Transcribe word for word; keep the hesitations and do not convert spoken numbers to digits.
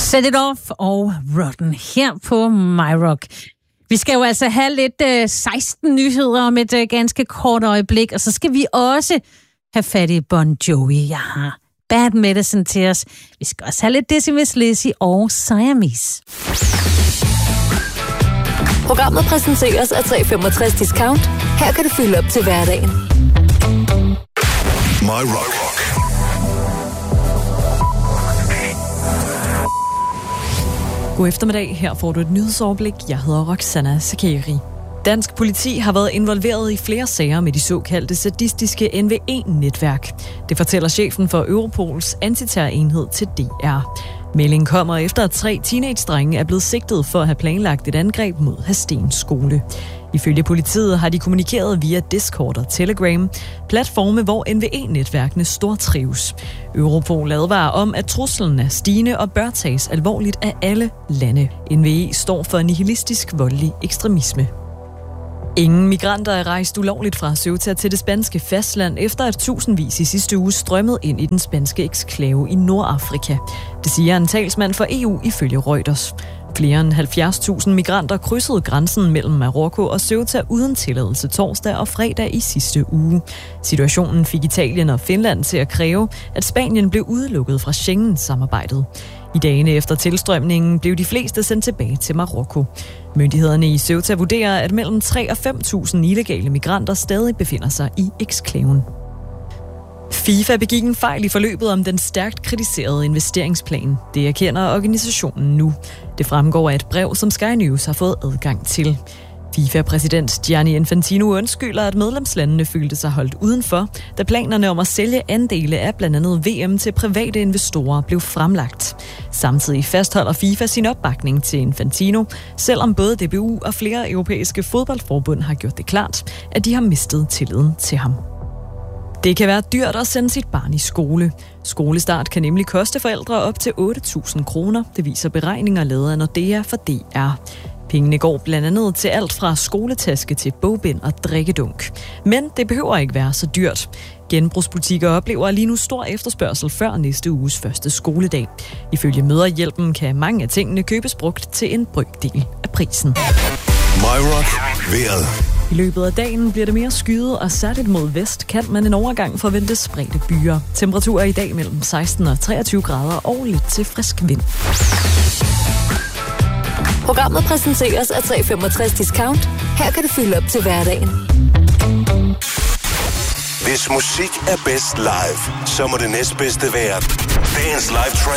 Set It Off og Rotten her på MyRock. Vi skal jo altså have lidt øh, seksten nyheder om et øh, ganske kort øjeblik, og så skal vi også have fat i Bon Jovi. Jeg har Bad Medicine til os. Vi skal også have lidt Dizzy Miss Lizzy og Siamese. Programmet præsenteres af tre femogtres Discount. Her kan du fylde op til hverdagen. MyRock. God eftermiddag. Her får du et nyhedsoverblik. Jeg hedder Roxana Sakari. Dansk politi har været involveret i flere sager med de såkaldte sadistiske N V E-netværk. Det fortæller chefen for Europols antiterrorenhed til D R. Meldingen kommer efter, at tre teenage-drenge er blevet sigtet for at have planlagt et angreb mod Hadsten skole. Ifølge politiet har de kommunikeret via Discord og Telegram, platforme, hvor N V E-netværkene stortrives. Europol advarer om, at truslen er stigende og bør tages alvorligt af alle lande. N V E står for nihilistisk voldelig ekstremisme. Ingen migranter er rejst ulovligt fra Ceuta til det spanske fastland, efter at tusindvis i sidste uge strømmede ind i den spanske eksklave i Nordafrika. Det siger en talsmand for E U ifølge Reuters. Flere end halvfjerds tusind migranter krydsede grænsen mellem Marokko og Ceuta uden tilladelse torsdag og fredag i sidste uge. Situationen fik Italien og Finland til at kræve, at Spanien blev udelukket fra Schengen-samarbejdet. I dagene efter tilstrømningen blev de fleste sendt tilbage til Marokko. Myndighederne i Ceuta vurderer, at mellem tre og fem tusind illegale migranter stadig befinder sig i eksklaven. FIFA begik en fejl i forløbet om den stærkt kritiserede investeringsplan. Det erkender organisationen nu. Det fremgår af et brev, som Sky News har fået adgang til. FIFA-præsident Gianni Infantino undskylder, at medlemslandene følte sig holdt udenfor, da planerne om at sælge andele af blandt andet V M til private investorer blev fremlagt. Samtidig fastholder FIFA sin opbakning til Infantino, selvom både D B U og flere europæiske fodboldforbund har gjort det klart, at de har mistet tilliden til ham. Det kan være dyrt at sende sit barn i skole. Skolestart kan nemlig koste forældre op til otte tusind kroner. Det viser beregninger lavet af Nordea for D R. Pengene går blandt andet til alt fra skoletaske til bogbind og drikkedunk. Men det behøver ikke være så dyrt. Genbrugsbutikker oplever lige nu stor efterspørgsel før næste uges første skoledag. Ifølge Mødrehjælpen kan mange af tingene købes brugt til en brøkdel af prisen. MyRock vejret. I løbet af dagen bliver det mere skyet, og særligt mod vest kan man en overgang forvente spredte byer. Temperaturer i dag mellem seksten og treogtyve grader og lidt til frisk vind. Programmet præsenteres af tre femogtres Discount. Her kan du fylde op til hverdagen. Hvis musik er bedst live, så må det næstbedste være dagens live track.